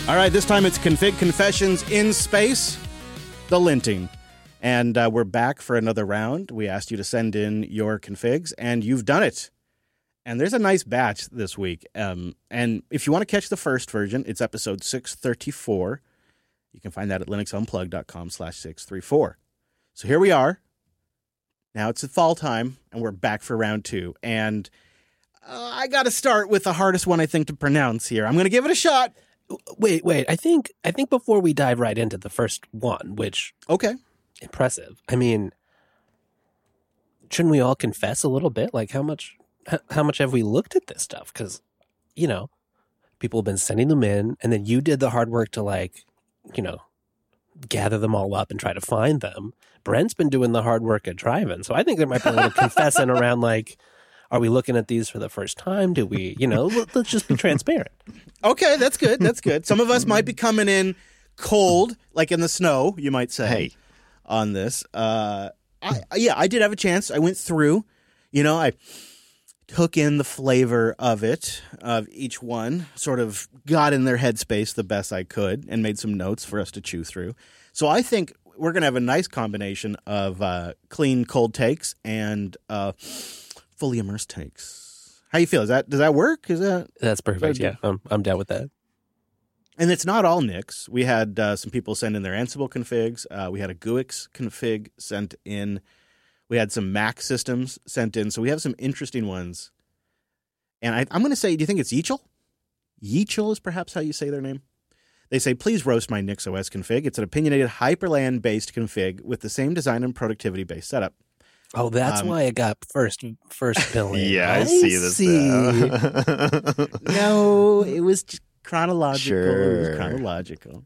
All right, this time it's Config Confessions in Space, the linting. And we're back for another round. We asked you to send in your configs, and you've done it. And there's a nice batch this week. And if you want to catch the first version, it's episode 634. You can find that at linuxunplugged.com/634. So here we are. Now it's fall time, and we're back for round two. And I got to start with the hardest one, I think, to pronounce here. I'm going to give it a shot. Wait. I think before we dive right into the first one, which impressive. I mean, shouldn't we all confess a little bit? Like how much have we looked at this stuff? Because people have been sending them in, and then you did the hard work to gather them all up and try to find them. Brent's been doing the hard work at driving, so I think there might be a little confessing around are we looking at these for the first time? Do we, let's just be transparent. Okay, that's good. That's good. Some of us might be coming in cold, like in the snow, you might say, on this. I did have a chance. I went through, I took in the flavor of it, of each one, sort of got in their headspace the best I could and made some notes for us to chew through. So I think we're going to have a nice combination of clean, cold takes and fully immersed takes. How you feel? Does that work? That's perfect? Yeah, I'm down with that. And it's not all Nix. We had some people send in their Ansible configs. We had a GUIX config sent in. We had some Mac systems sent in. So we have some interesting ones. And I'm going to say, do you think it's Yeachel? Yeachel is perhaps how you say their name. They say, please roast my NixOS config. It's an opinionated Hyperland-based config with the same design and productivity-based setup. Oh, that's why it got first billing. Yeah, I see this now. No, it was chronological. Sure. It was chronological.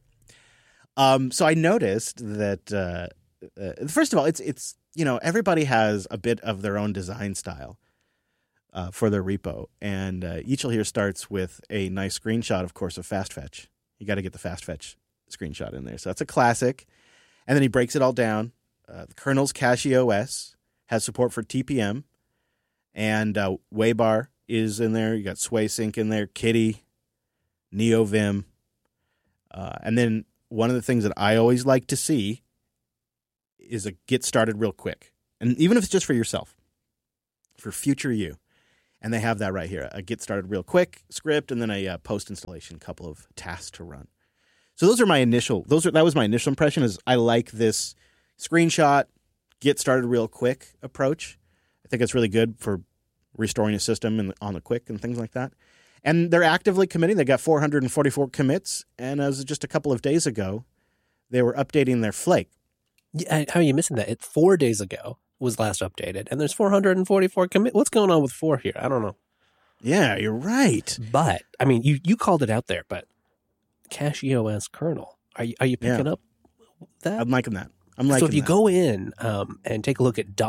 So I noticed that first of all, it's everybody has a bit of their own design style for their repo, and Yeachel here starts with a nice screenshot, of course, of FastFetch. You got to get the FastFetch screenshot in there, so that's a classic. And then he breaks it all down. The kernel's CachyOS has support for TPM, and Waybar is in there. You got SwaySync in there, Kitty, NeoVim. And then one of the things that I always like to see is a get started real quick. And even if it's just for yourself, for future you. And they have that right here, a get started real quick script, and then a post-installation couple of tasks to run. So that was my initial impression is I like this screenshot, get started real quick approach. I think it's really good for restoring a system on the quick and things like that. And they're actively committing. They got 444 commits. And as just a couple of days ago, they were updating their Flake. Yeah, how are you missing that? 4 days ago was last updated. And there's 444 commit. What's going on with 4 here? I don't know. Yeah, you're right. But, I mean, you called it out there, but CachyOS kernel. Are you picking up that? I'm liking that. So if you go in and take a look at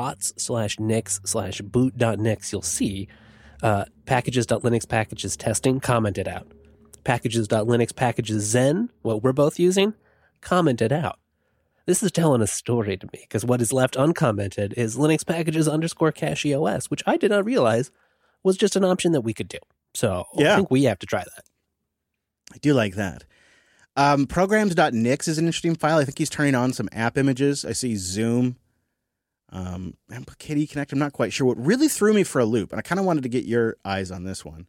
dots/nix/boot.nix, you'll see packages.linux packages testing commented out. Packages.linux packages zen, what we're both using, commented out. This is telling a story to me because what is left uncommented is Linux packages _CachyOS, which I did not realize was just an option that we could do. So I think we have to try that. I do like that. Programs.nix is an interesting file. I think he's turning on some app images. I see Zoom, and Kitty Connect. I'm not quite sure. What really threw me for a loop, and I kind of wanted to get your eyes on this one,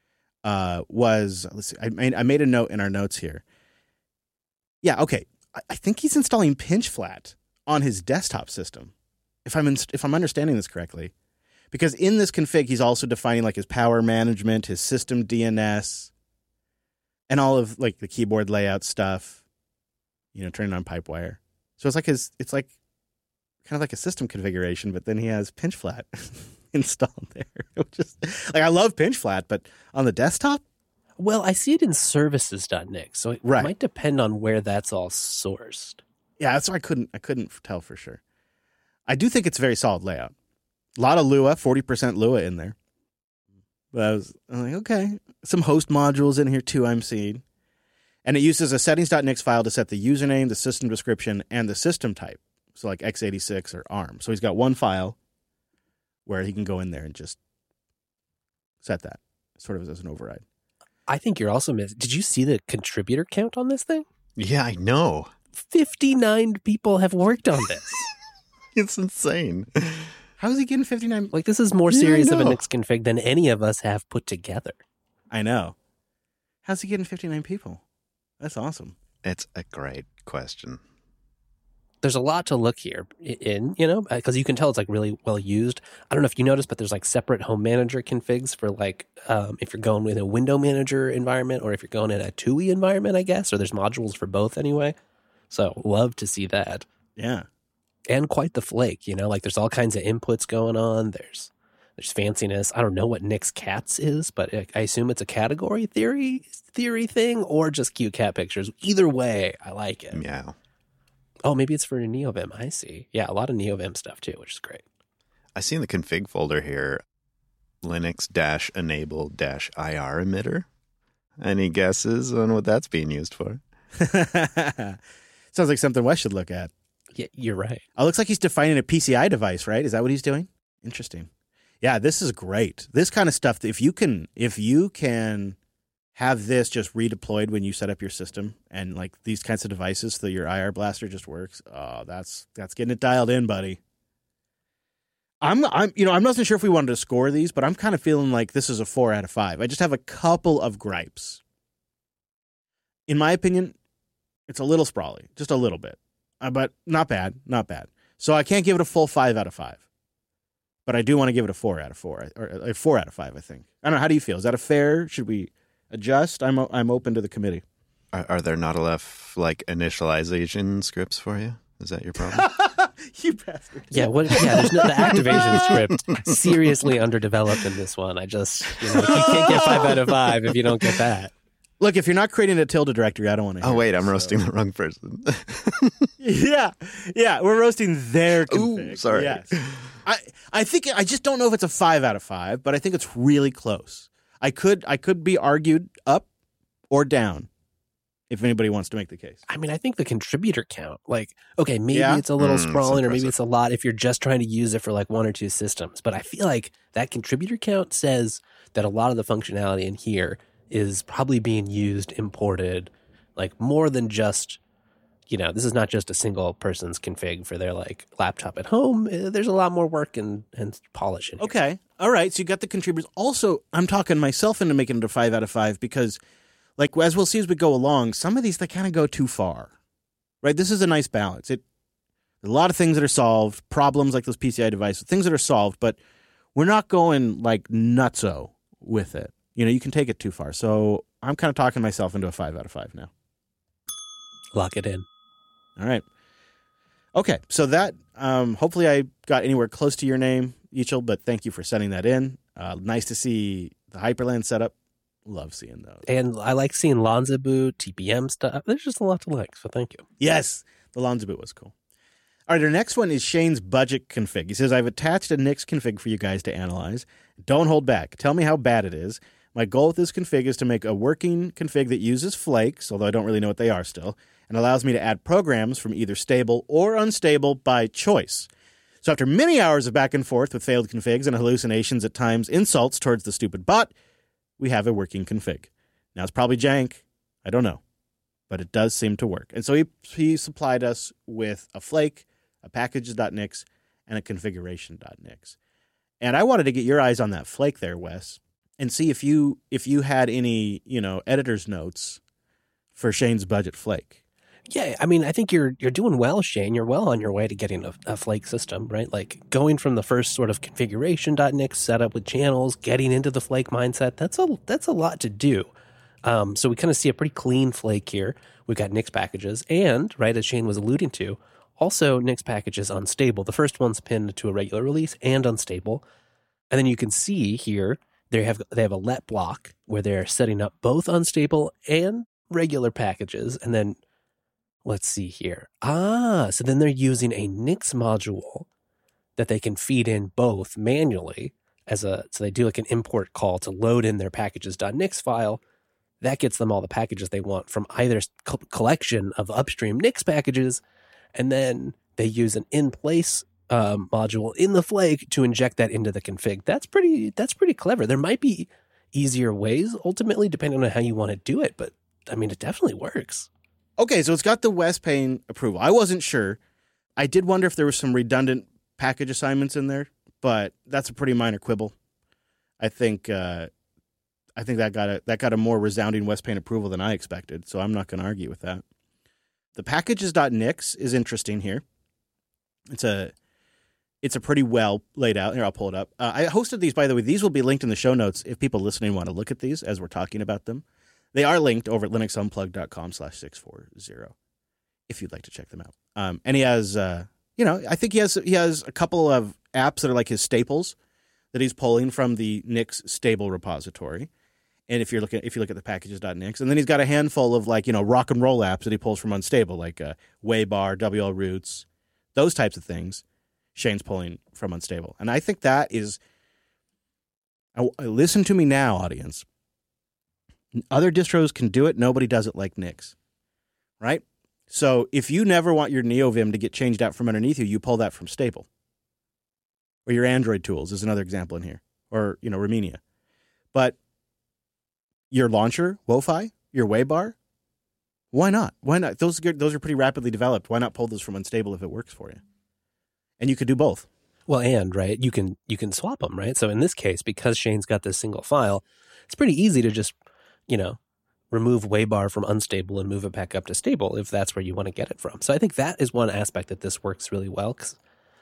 was, let's see, I made a note in our notes here. Yeah, okay. I think he's installing PinchFlat on his desktop system, if I'm understanding this correctly. Because in this config, he's also defining like his power management, his system DNS, and all of like the keyboard layout stuff, turning on Pipewire. So it's like kind of like a system configuration, but then he has PinchFlat installed there. Which is, I love PinchFlat, but on the desktop? Well, I see it in services.nix, so it might depend on where that's all sourced. Yeah, that's why I couldn't tell for sure. I do think it's a very solid layout. A lot of Lua, 40% Lua in there. But I'm like, okay. Some host modules in here too, I'm seeing. And it uses a settings.nix file to set the username, the system description, and the system type. So like x86 or ARM. So he's got one file where he can go in there and just set that sort of as an override. I think you're also missing. Did you see the contributor count on this thing? Yeah, I know. 59 people have worked on this. It's insane. How is he getting 59? Like, this is more Yeah, I serious of a know. Nix config than any of us have put together. I know. How's he getting 59 people? That's awesome. It's a great question. There's a lot to look here in, because you can tell it's like really well used. I don't know if you noticed, but there's like separate home manager configs for like if you're going with a window manager environment or if you're going in a TUI environment, I guess, or there's modules for both anyway. So love to see that. Yeah. And quite the flake, like there's all kinds of inputs going on. There's fanciness. I don't know what Nix Cats is, but I assume it's a category theory thing or just cute cat pictures. Either way, I like it. Yeah. Oh, maybe it's for NeoVim. I see. Yeah, a lot of NeoVim stuff too, which is great. I see in the config folder here, Linux-enable-IR emitter. Any guesses on what that's being used for? Sounds like something Wes should look at. Yeah, you're right. Oh, looks like he's defining a PCI device, right? Is that what he's doing? Interesting. Yeah, this is great. This kind of stuff, if you can have this just redeployed when you set up your system and like these kinds of devices so your IR blaster just works. Oh, that's getting it dialed in, buddy. I'm not sure if we wanted to score these, but I'm kind of feeling like this is a 4 out of 5. I just have a couple of gripes. In my opinion, it's a little sprawly, just a little bit, but not bad. So I can't give it a full 5 out of 5. But I do want to give it a 4 out of 4, or a 4 out of 5, I think. I don't know. How do you feel? Is that a fair? Should we adjust? I'm open to the committee. Are there not enough like initialization scripts for you? Is that your problem? You bastard. Yeah, there's the activation script seriously underdeveloped in this one. I just, you can't get 5 out of 5 if you don't get that. Look, if you're not creating a tilde directory, I don't want to. Oh wait, I'm roasting the wrong person. Yeah, we're roasting their config. Ooh, sorry. Yes. I think I just don't know if it's a 5 out of 5, but I think it's really close. I could be argued up or down if anybody wants to make the case. I mean, I think the contributor count, like, okay, maybe Yeah. it's a little sprawling or maybe impressive. it's a lot if you're just trying to use it for like 1 or 2 systems. But I feel like that contributor count says that a lot of the functionality in here is probably being used, imported, like more than just, this is not just a single person's config for their like laptop at home. There's a lot more work and polish in here. Okay. All right. So you got the contributors. Also, I'm talking myself into making it a 5 out of 5 because, like, as we'll see as we go along, some of these, they kind of go too far, right? This is a nice balance. There's a lot of things that are solved, problems like those PCI devices, things that are solved, but we're not going like nutso with it. You can take it too far. So I'm kind of talking myself into a 5 out of 5 now. Lock it in. All right. Okay. So that, hopefully I got anywhere close to your name, Yichel, but thank you for sending that in. Nice to see the Hyperland setup. Love seeing those. And I like seeing Lonza boot, TPM stuff. There's just a lot to like, so thank you. Yes. The Lonza boot was cool. All right. Our next one is Shane's budget config. He says, I've attached a Nix config for you guys to analyze. Don't hold back. Tell me how bad it is. My goal with this config is to make a working config that uses flakes, although I don't really know what they are still, and allows me to add programs from either stable or unstable by choice. So after many hours of back and forth with failed configs and hallucinations, at times insults towards the stupid bot, we have a working config. Now, it's probably jank. I don't know. But it does seem to work. And so he supplied us with a flake, a packages.nix, and a configuration.nix. And I wanted to get your eyes on that flake there, Wes, and see if you had any, editor's notes for Shane's budget flake. Yeah, I mean, I think you're doing well, Shane. You're well on your way to getting a flake system, right? Like going from the first sort of configuration.nix setup with channels, getting into the flake mindset. That's a lot to do. So we kind of see a pretty clean flake here. We've got Nix packages and, right, as Shane was alluding to, also Nix packages unstable. The first one's pinned to a regular release and unstable. And then you can see here they have a let block where they're setting up both unstable and regular packages. And then let's see here. So then they're using a Nix module that they can feed in both manually so they do like an import call to load in their packages.nix file. That gets them all the packages they want from either collection of upstream Nix packages, and then they use an in-place module in the flake to inject that into the config. That's pretty clever. There might be easier ways, ultimately, depending on how you want to do it. But, I mean, it definitely works. Okay, so it's got the WestPain approval. I wasn't sure. I did wonder if there was some redundant package assignments in there, but that's a pretty minor quibble. I think that got a more resounding WestPain approval than I expected, so I'm not going to argue with that. The packages.nix is interesting here. It's a pretty well laid out. Here, I'll pull it up. I hosted these, by the way. These will be linked in the show notes if people listening want to look at these as we're talking about them. They are linked over at linuxunplugged.com/640 if you'd like to check them out. And he has, I think he has a couple of apps that are like his staples that he's pulling from the Nix stable repository. And if you look at the packages.nix, and then he's got a handful of rock and roll apps that he pulls from Unstable, like Waybar, WL Roots, those types of things. Shane's pulling from Unstable, and I think that is. Listen to me now, audience. Other distros can do it. Nobody does it like Nix, right? So if you never want your NeoVim to get changed out from underneath you, you pull that from Stable. Or your Android tools is another example in here, or Remmina. But your launcher, Wo-Fi, your Waybar, why not? Why not? Those are pretty rapidly developed. Why not pull those from Unstable if it works for you? And you could do both. Well, and right, you can swap them, right? So in this case, because Shane's got this single file, it's pretty easy to just remove Waybar from Unstable and move it back up to Stable if that's where you want to get it from. So I think that is one aspect that this works really well, because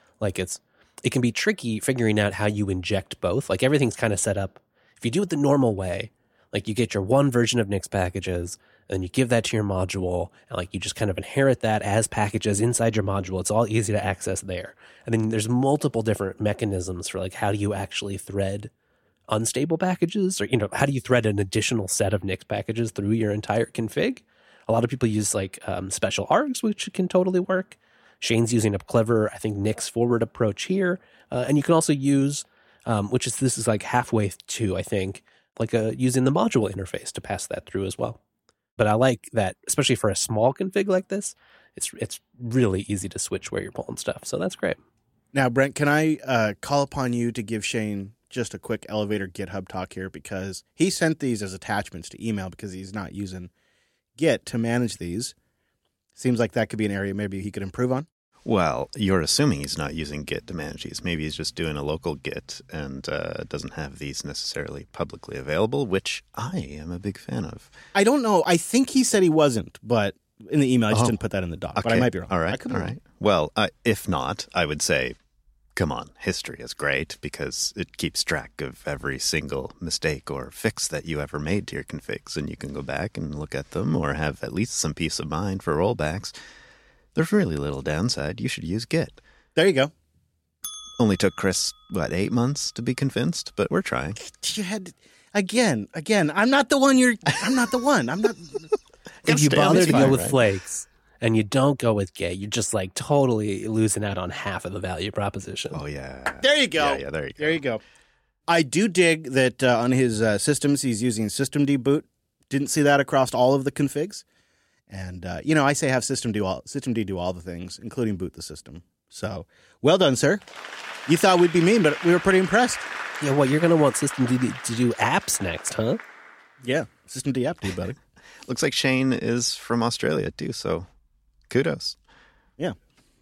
it can be tricky figuring out how you inject both. Like everything's kind of set up. If you do it the normal way, like you get your one version of Nix packages, and you give that to your module, and you just kind of inherit that as packages inside your module. It's all easy to access there. And then there's multiple different mechanisms for how do you actually thread unstable packages, or how do you thread an additional set of Nix packages through your entire config? A lot of people use special args, which can totally work. Shane's using a clever, I think, Nix forward approach here, and you can also use, this is halfway to, I think, using the module interface to pass that through as well. But I like that, especially for a small config like this, it's really easy to switch where you're pulling stuff. So that's great. Now, Brent, can I call upon you to give Shane just a quick elevator GitHub talk here, because he sent these as attachments to email because he's not using Git to manage these. Seems like that could be an area maybe he could improve on. Well, you're assuming he's not using Git to manage these. Maybe he's just doing a local Git and doesn't have these necessarily publicly available, which I am a big fan of. I don't know. I think he said he wasn't, but in the email, I just didn't put that in the doc. Okay. But I might be wrong. All right. All right. Well, if not, I would say, come on, history is great because it keeps track of every single mistake or fix that you ever made to your configs, and you can go back and look at them or have at least some peace of mind for rollbacks. There's really little downside. You should use Git. There you go. Only took Chris, 8 months to be convinced, but we're trying. You had again. I'm not the one. I'm not the one. I'm not. If you bother to go with Flakes and you don't go with Git, you're just totally losing out on half of the value proposition. Oh yeah. There you go. Yeah, there you go. There you go. I do dig that on his systems he's using systemd boot. Didn't see that across all of the configs. And, I say have systemd do all the things, including boot the system. So, well done, sir. You thought we'd be mean, but we were pretty impressed. Yeah, well, you're going to want systemd to do apps next, huh? Yeah, systemd app do, buddy. Looks like Shane is from Australia, too, so kudos. Yeah.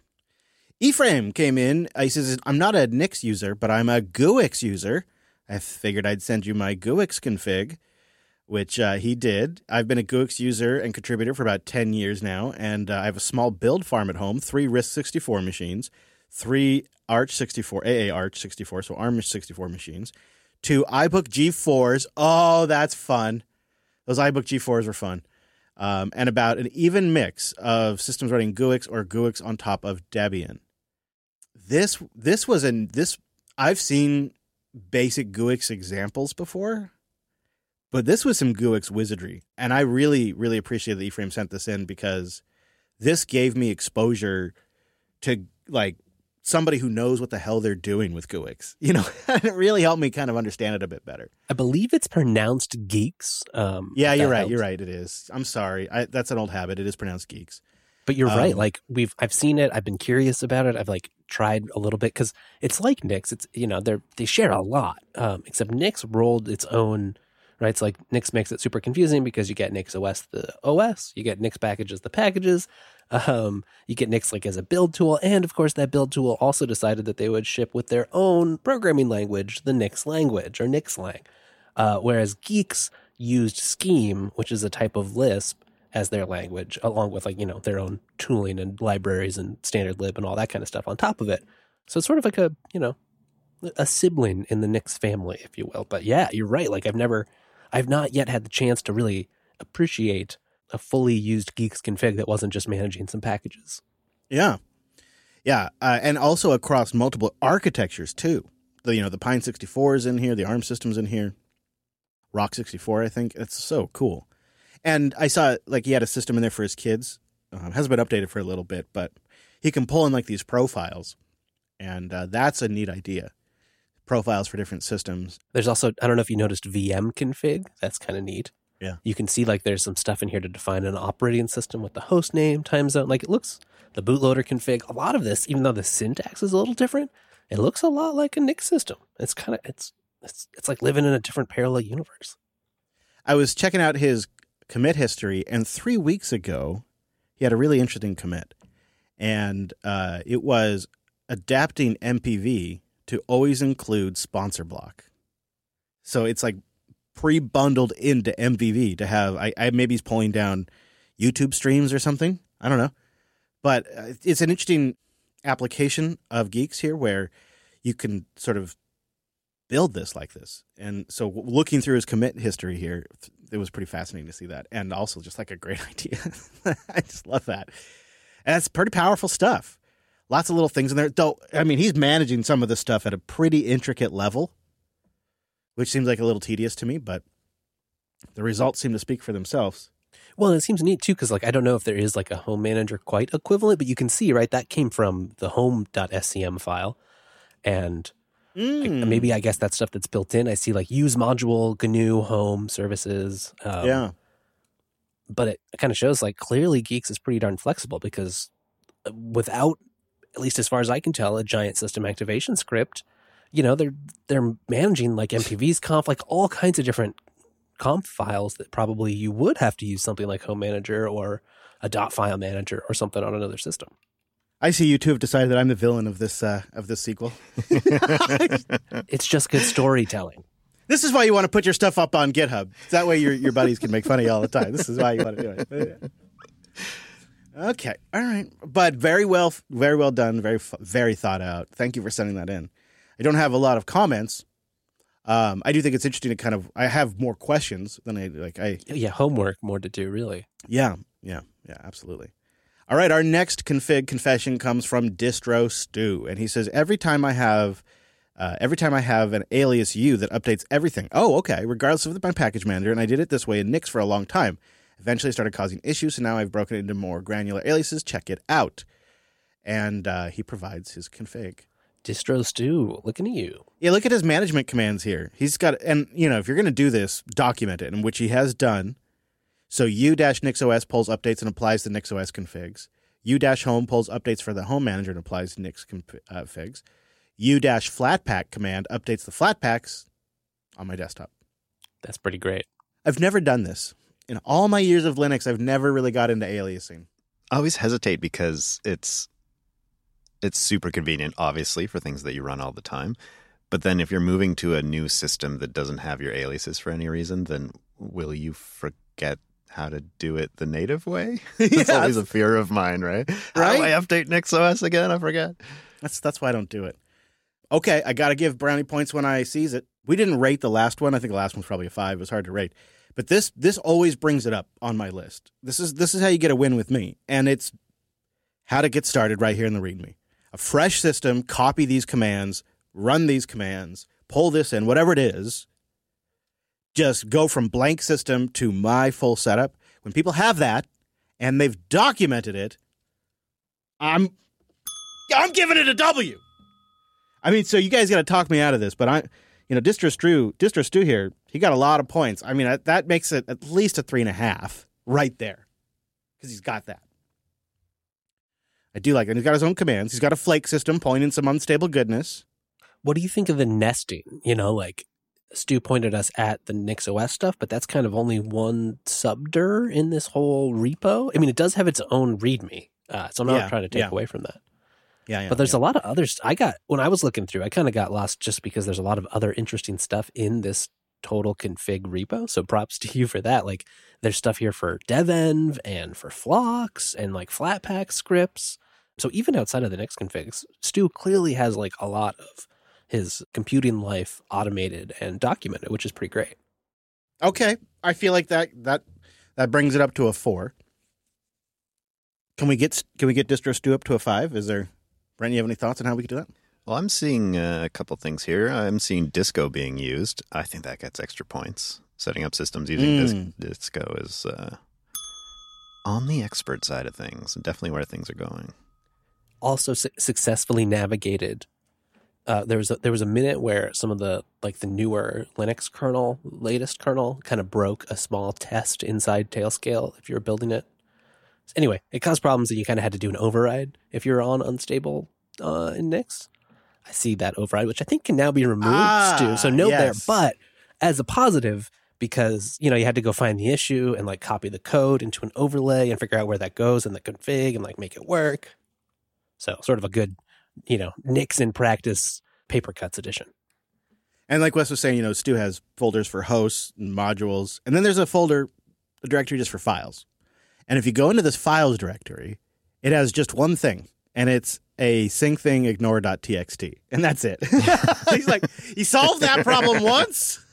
Ephraim came in. He says, I'm not a Nix user, but I'm a GUIX user. I figured I'd send you my GUIX config, which he did. I've been a GUIX user and contributor for about 10 years now, and I have a small build farm at home, 3 RISC-64 machines, 3 Arch-64, AA Arch-64, so ARM-64 machines, 2 iBook G4s. Oh, that's fun. Those iBook G4s were fun. And about an even mix of systems running GUIX or GUIX on top of Debian. I've seen basic GUIX examples before, but this was some GUIX wizardry, and I really, really appreciate that Ephraim sent this in because this gave me exposure to somebody who knows what the hell they're doing with GUIX. And it really helped me kind of understand it a bit better. I believe it's pronounced Geeks. Yeah, you're right. Helps. You're right. It is. I'm sorry. That's an old habit. It is pronounced Geeks. But you're right. I've seen it. I've been curious about it. I've tried a little bit because it's like Nix. It's they share a lot. Except Nix rolled its own right? So like Nix makes it super confusing because you get NixOS the OS, you get Nix packages the packages, you get Nix like as a build tool, and of course that build tool also decided that they would ship with their own programming language, the Nix language or Nixlang, whereas Geeks used Scheme, which is a type of Lisp, as their language, along with like, you know, their own tooling and libraries and standard lib and all that kind of stuff on top of it. So it's sort of like a, you know, a sibling in the Nix family, if you will. But yeah, you're right. Like I've not yet had the chance to really appreciate a fully used Geeks config that wasn't just managing some packages. Yeah. Yeah. And also across multiple architectures too. The Pine 64 is in here. The ARM system's in here. Rock 64, I think. It's so cool. And I saw like he had a system in there for his kids. Hasn't been updated for a little bit, but he can pull in like these profiles. And that's a neat idea. Profiles for different systems. There's also, I don't know if you noticed VM config. That's kind of neat. Yeah. You can see like there's some stuff in here to define an operating system with the host name, time zone. Like it looks, the bootloader config, a lot of this, even though the syntax is a little different, it looks a lot like a Nix system. It's kind of, it's like living in a different parallel universe. I was checking out his commit history, and 3 weeks ago, he had a really interesting commit. And it was adapting MPV to always include sponsor block. So it's like pre-bundled into MPV to have, maybe he's pulling down YouTube streams or something. I don't know. But it's an interesting application of Geeks here where you can sort of build this like this. And so looking through his commit history here, it was pretty fascinating to see that. And also just like a great idea. I just love that. And it's pretty powerful stuff. Lots of little things in there. Though, I mean, he's managing some of this stuff at a pretty intricate level, which seems like a little tedious to me, but the results seem to speak for themselves. Well, it seems neat too, because like I don't know if there is like a home manager quite equivalent, but you can see, right, that came from the home.scm file. And maybe I guess that's stuff that's built in. I see like use module, GNU, home, services. Yeah. But it kind of shows like clearly Geeks is pretty darn flexible because without, at least as far as I can tell, a giant system activation script, you know, they're managing like MPV's conf, like all kinds of different conf files that probably you would have to use something like Home Manager or a .file manager or something on another system. I see you two have decided that I'm the villain of this sequel. It's just good storytelling. This is why you want to put your stuff up on GitHub. That way your buddies can make fun of you all the time. This is why you want to do it. Okay. All right. But very well done. Very thought out. Thank you for sending that in. I don't have a lot of comments. I do think it's interesting to kind of, I have more questions than homework more to do, really. Yeah, absolutely. All right, our next config confession comes from Distro Stew, and he says, every time I have an alias U that updates everything. Oh, okay, regardless of my package manager, and I did it this way in Nix for a long time. Eventually it started causing issues, so now I've broken it into more granular aliases. Check it out. And he provides his config. Distro Stew, looking at you. Yeah, look at his management commands here. He's got, and you know, if you're going to do this, document it, and which he has done. So u-NixOS pulls updates and applies to NixOS configs. U-home pulls updates for the home manager and applies to Nix configs. U-flatpak command updates the flatpaks on my desktop. That's pretty great. I've never done this. In all my years of Linux, I've never really got into aliasing. I always hesitate because it's super convenient, obviously, for things that you run all the time. But then if you're moving to a new system that doesn't have your aliases for any reason, then will you forget how to do it the native way? That's always a fear of mine, right? How do I update NixOS again? I forget. That's why I don't do it. Okay, I got to give brownie points when I sees it. We didn't rate the last one. I think the last one's probably a 5. It was hard to rate. But this always brings it up on my list. This is how you get a win with me. And it's how to get started right here in the README. A fresh system, copy these commands, run these commands, pull this in, whatever it is. Just go from blank system to my full setup. When people have that and they've documented it, I'm giving it a W. I mean, so you guys got to talk me out of this, but Distro Stew here, he got a lot of points. I mean, that makes it at least a 3.5 right there because he's got that. I do like it. He's got his own commands. He's got a flake system pulling in some unstable goodness. What do you think of the nesting? You know, like Stu pointed us at the NixOS stuff, but that's kind of only one subdir in this whole repo. I mean, it does have its own README, so I'm not trying to take away from that. Yeah, but there's a lot of others. When I was looking through, I kind of got lost just because there's a lot of other interesting stuff in this total config repo. So props to you for that. Like, there's stuff here for devenv and for flocks and like Flatpak scripts. So even outside of the Nix configs, Stu clearly has like a lot of his computing life automated and documented, which is pretty great. Okay, I feel like that brings it up to a 4. Can we get Distro Stu up to a 5? Is there, Brent, you have any thoughts on how we could do that? Well, I'm seeing a couple things here. I'm seeing Disco being used. I think that gets extra points. Setting up systems using Disco is on the expert side of things, and definitely where things are going. Also successfully navigated. There was a minute where some of the newer Linux kernel, latest kernel, kind of broke a small test inside Tailscale if you were building it. Anyway, it caused problems and you kind of had to do an override if you're on unstable in Nix. I see that override, which I think can now be removed, Stu. So note there, but as a positive, because you had to go find the issue and like copy the code into an overlay and figure out where that goes in the config and like make it work. So sort of a good, Nix in practice paper cuts edition. And like Wes was saying, Stu has folders for hosts and modules, and then there's a directory just for files. And if you go into this files directory, it has just one thing, and it's a syncthing ignore.txt, and that's it. He's like, he solved that problem once.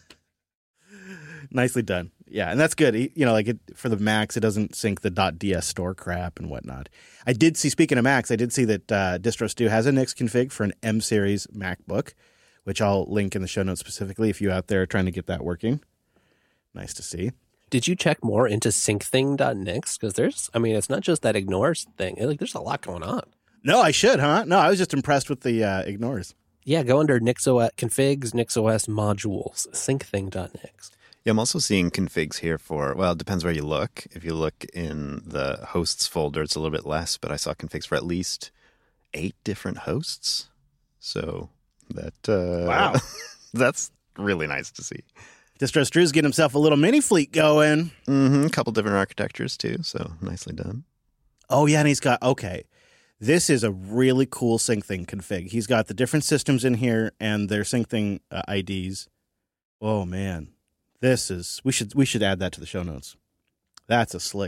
Nicely done. Yeah, and that's good. For the Macs, it doesn't sync the .ds store crap and whatnot. I did see, speaking of Macs, I did see that Distro Stu has a Nix config for an M series MacBook, which I'll link in the show notes specifically if you out there are trying to get that working. Nice to see. Did you check more into syncthing.nix? Because it's not just that ignores thing. There's a lot going on. No, I should, huh? No, I was just impressed with the ignores. Yeah, go under NixOS configs, NixOS modules, syncthing.nix. Yeah, I'm also seeing configs here for, well, it depends where you look. If you look in the hosts folder, it's a little bit less, but I saw configs for at least 8 different hosts. So that wow, that's really nice to see. Distro Stu's getting himself a little mini fleet going. A couple different architectures too, so nicely done. Oh yeah, and he's got, okay, this is a really cool syncthing config. He's got the different systems in here and their syncthing IDs. Oh man, this is, we should add that to the show notes. That's a slick